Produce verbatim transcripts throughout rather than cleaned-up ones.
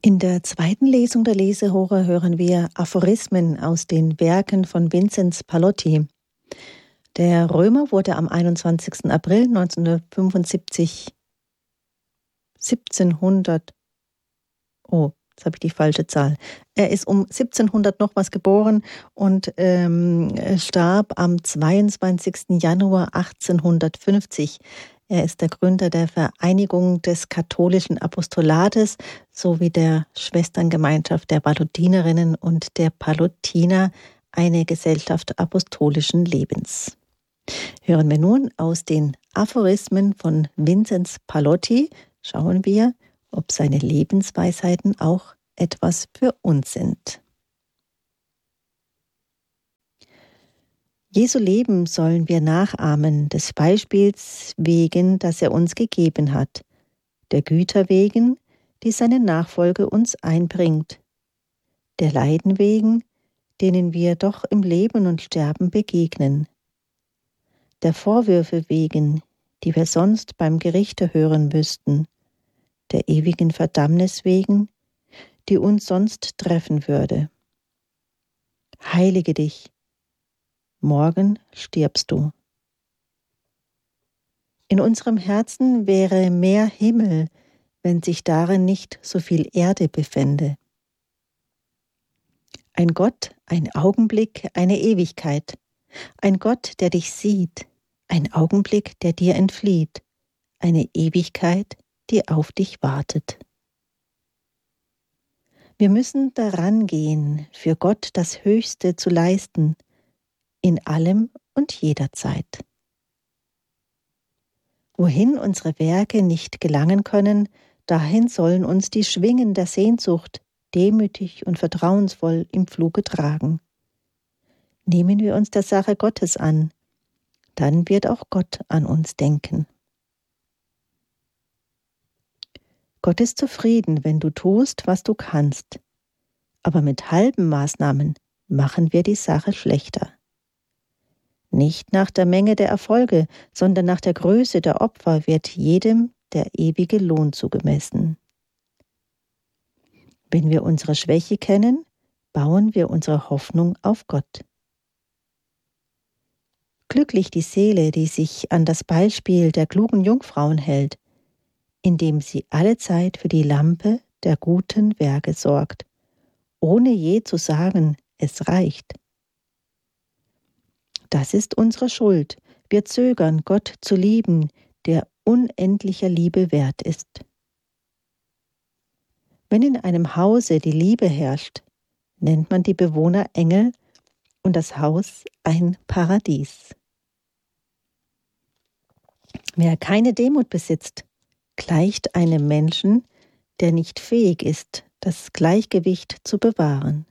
In der zweiten Lesung der Lesehore hören wir Aphorismen aus den Werken von Vinzenz Pallotti. Der Römer wurde am einundzwanzigsten April neunzehnhundertfünfundsiebzig, siebzehnhundert, oh, jetzt habe ich die falsche Zahl. Er ist um siebzehnhundert noch was geboren und ähm, starb am zweiundzwanzigsten Januar achtzehnhundertfünfzig. Er ist der Gründer der Vereinigung des katholischen Apostolates sowie der Schwesterngemeinschaft der Pallottinerinnen und der Pallottiner, eine Gesellschaft apostolischen Lebens. Hören wir nun aus den Aphorismen von Vinzenz Pallotti, schauen wir, ob seine Lebensweisheiten auch etwas für uns sind. Jesu Leben sollen wir nachahmen, des Beispiels wegen, das er uns gegeben hat, der Güter wegen, die seine Nachfolge uns einbringt, der Leiden wegen, denen wir doch im Leben und Sterben begegnen, der Vorwürfe wegen, die wir sonst beim Gerichte hören müssten, der ewigen Verdammnis wegen, die uns sonst treffen würde. Heilige dich, morgen stirbst du. In unserem Herzen wäre mehr Himmel, wenn sich darin nicht so viel Erde befände. Ein Gott, ein Augenblick, eine Ewigkeit. Ein Gott, der dich sieht, ein Augenblick, der dir entflieht, eine Ewigkeit, die auf dich wartet. Wir müssen daran gehen, für Gott das Höchste zu leisten, in allem und jederzeit. Wohin unsere Werke nicht gelangen können, dahin sollen uns die Schwingen der Sehnsucht demütig und vertrauensvoll im Fluge tragen. Nehmen wir uns der Sache Gottes an, dann wird auch Gott an uns denken. Gott ist zufrieden, wenn du tust, was du kannst, aber mit halben Maßnahmen machen wir die Sache schlechter. Nicht nach der Menge der Erfolge, sondern nach der Größe der Opfer wird jedem der ewige Lohn zugemessen. Wenn wir unsere Schwäche kennen, bauen wir unsere Hoffnung auf Gott. Glücklich die Seele, die sich an das Beispiel der klugen Jungfrauen hält, indem sie allezeit für die Lampe der guten Werke sorgt, ohne je zu sagen, es reicht. Das ist unsere Schuld. Wir zögern, Gott zu lieben, der unendlicher Liebe wert ist. Wenn in einem Hause die Liebe herrscht, nennt man die Bewohner Engel und das Haus ein Paradies. Wer keine Demut besitzt, gleicht einem Menschen, der nicht fähig ist, das Gleichgewicht zu bewahren.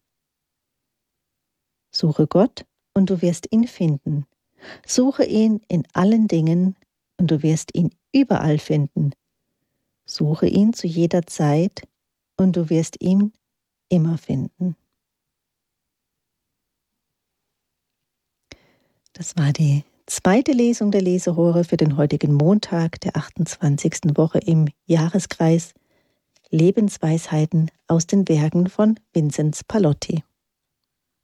Suche Gott, und du wirst ihn finden. Suche ihn in allen Dingen, und du wirst ihn überall finden. Suche ihn zu jeder Zeit, und du wirst ihn immer finden. Das war die zweite Lesung der Lesehore für den heutigen Montag, der achtundzwanzigsten Woche im Jahreskreis Lebensweisheiten aus den Werken von Vinzenz Pallotti.